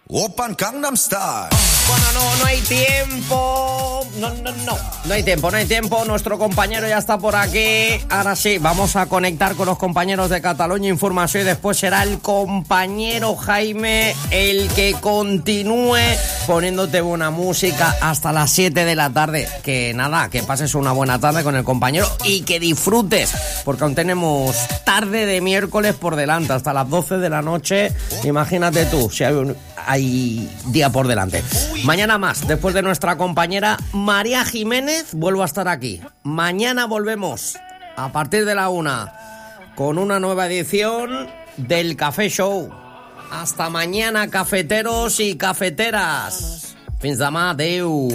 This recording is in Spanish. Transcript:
Oppan Gangnam Style. Bueno, no hay tiempo. No hay tiempo. Nuestro compañero ya está por aquí. Ahora sí, vamos a conectar con los compañeros de Cataluña Información y después será el compañero Jaime el que continúe poniéndote buena música hasta las 7 de la tarde. Que nada, que pases una buena tarde con el compañero y que disfrutes, porque aún tenemos tarde de miércoles por delante, hasta las 12 de la noche. Imagínate tú, si hay día por delante. Mañana más, después de nuestra compañera María Jiménez, vuelvo a estar aquí. Mañana volvemos a partir de la 1 con una nueva edición del Café Show. Hasta mañana, cafeteros y cafeteras. Fins demà, adeu.